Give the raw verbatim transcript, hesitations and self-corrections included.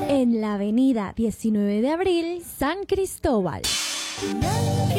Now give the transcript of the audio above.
En la avenida diecinueve de abril, San Cristóbal.